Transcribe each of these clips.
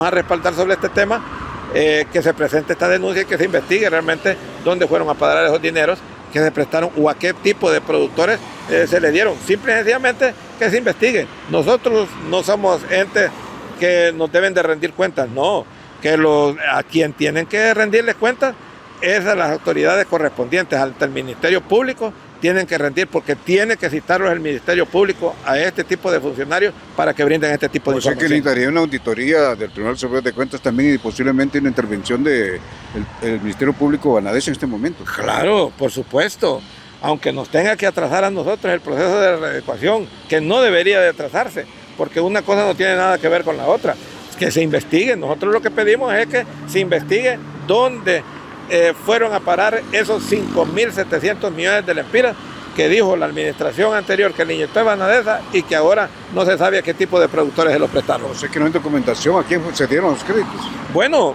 a respaldar sobre este tema, que se presente esta denuncia y que se investigue realmente dónde fueron a parar esos dineros que se prestaron o a qué tipo de productores se le dieron. Simple y sencillamente que se investigue. Nosotros no somos entes que nos deben de rendir cuentas, no, que a quien tienen que rendirles cuentas es a las autoridades correspondientes, al Ministerio Público, tienen que rendir porque tiene que citarlos el Ministerio Público a este tipo de funcionarios para que brinden este tipo de información. O sea que necesitaría una auditoría del Tribunal Superior de Cuentas también y posiblemente una intervención del Ministerio Público banadense en este momento. Claro, por supuesto, aunque nos tenga que atrasar a nosotros el proceso de readecuación, que no debería de atrasarse, porque una cosa no tiene nada que ver con la otra, que se investigue. Nosotros lo que pedimos es que se investigue dónde fueron a parar esos 5.700 millones de lempiras que dijo la administración anterior que le inyectó Banadesa y que ahora no se sabe a qué tipo de productores se los prestaron. O sea que no hay documentación, ¿a quién se dieron los créditos? Bueno,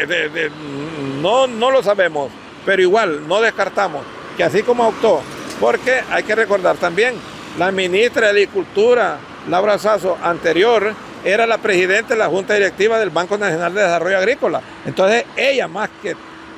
no lo sabemos, pero igual no descartamos que así como optó, porque hay que recordar también, la ministra de Agricultura, Laura Sasso, anterior, era la presidenta de la Junta Directiva del Banco Nacional de Desarrollo Agrícola. Entonces ella, más que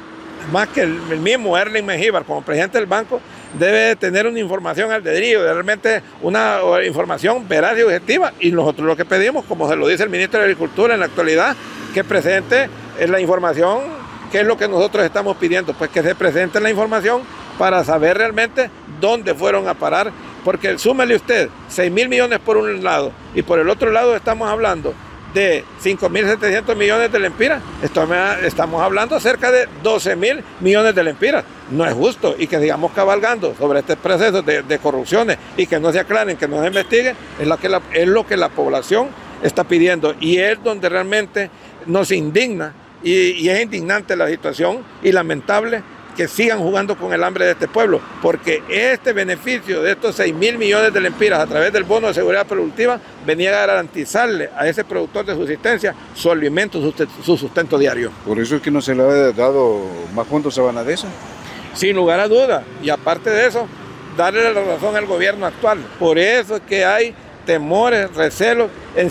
el mismo Erling Mengíbar como presidente del banco, debe tener una información al dedillo, realmente una información veraz y objetiva. Y nosotros lo que pedimos, como se lo dice el ministro de Agricultura en la actualidad, que presente la información, que es lo que nosotros estamos pidiendo, pues que se presente la información para saber realmente dónde fueron a parar, porque súmele usted 6.000 millones por un lado y por el otro lado estamos hablando de 5.700 millones de lempiras, estamos hablando cerca de 12.000 millones de lempiras. No es justo y que sigamos cabalgando sobre este proceso de corrupciones y que no se aclaren, que no se investiguen, es lo que la población está pidiendo y es donde realmente nos indigna y es indignante la situación y lamentable que sigan jugando con el hambre de este pueblo, porque este beneficio de estos 6.000 millones de lempiras a través del bono de seguridad productiva venía a garantizarle a ese productor de subsistencia su alimento, su sustento diario. Por eso es que no se le ha dado más fondos a Banadesa. Sin lugar a duda, y aparte de eso, darle la razón al gobierno actual. Por eso es que hay temores, recelos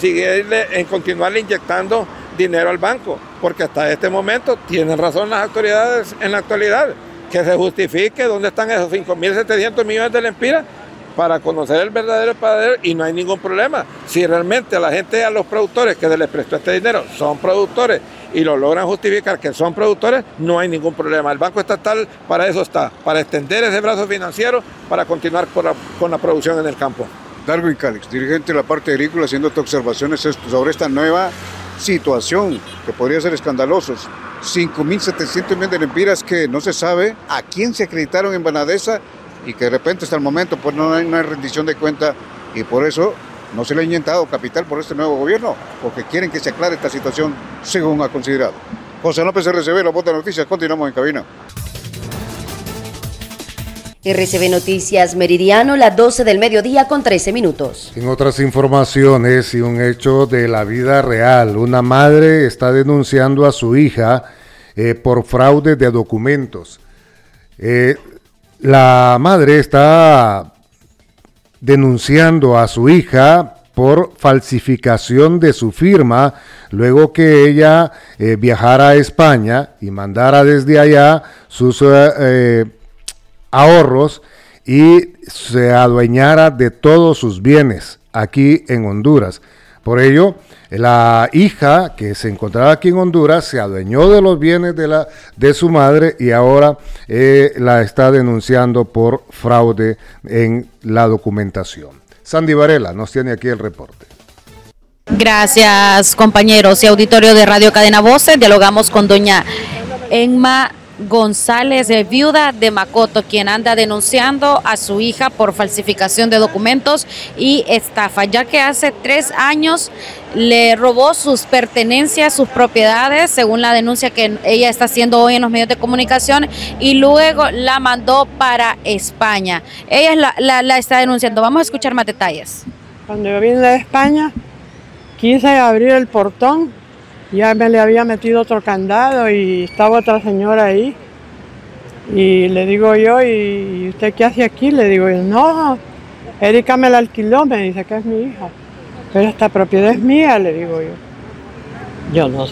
en continuarle inyectando dinero al banco, porque hasta este momento tienen razón las autoridades en la actualidad, que se justifique dónde están esos 5.700 millones de lempiras para conocer el verdadero paradero y no hay ningún problema. Si realmente a la gente, a los productores que se les prestó este dinero son productores y lo logran justificar que son productores, no hay ningún problema. El Banco Estatal para eso está, para extender ese brazo financiero, para continuar con la producción en el campo. Darwin Calix, dirigente de la parte agrícola, haciendo observaciones sobre esta nueva situación que podría ser escandalosos. 5.700 millones de lempiras que no se sabe a quién se acreditaron en Banadesa y que de repente hasta el momento pues no hay rendición de cuenta y por eso no se le ha inyectado capital por este nuevo gobierno, porque quieren que se aclare esta situación según ha considerado. José López, RCB, La Voz de Noticias, continuamos en cabina. RCB Noticias Meridiano, las 12 del mediodía con 13 minutos. En otras informaciones y un hecho de la vida real, una madre está denunciando a su hija por fraude de documentos. La madre está denunciando a su hija por falsificación de su firma, luego que ella viajara a España y mandara desde allá sus ahorros y se adueñara de todos sus bienes aquí en Honduras. Por ello, la hija que se encontraba aquí en Honduras se adueñó de los bienes de su madre y ahora la está denunciando por fraude en la documentación. Sandy Varela nos tiene aquí el reporte. Gracias, compañeros y auditorio de Radio Cadena Voces. Dialogamos con doña Emma González, viuda de Macoto, quien anda denunciando a su hija por falsificación de documentos y estafa, ya que hace 3 años le robó sus pertenencias, sus propiedades, según la denuncia que ella está haciendo hoy en los medios de comunicación, y luego la mandó para España. Ella la está denunciando. Vamos a escuchar más detalles. Cuando yo vine de España, quise abrir el portón. Ya me le había metido otro candado y estaba otra señora ahí. Y le digo yo, ¿y usted qué hace aquí? Le digo yo, no, Erika me la alquiló, me dice que es mi hija. Pero esta propiedad es mía, le digo yo. Yo no